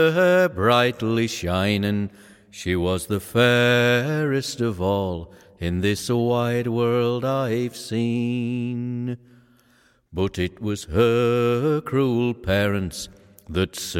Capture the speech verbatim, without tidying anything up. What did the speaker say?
her brightly shining, she was the fairest of all in this wide world I've seen. But it was her cruel parents that soon